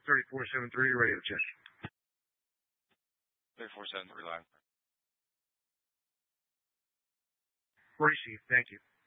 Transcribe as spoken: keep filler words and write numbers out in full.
thirty-four seven three radio check. thirty-four seven three live. Received. Thank you.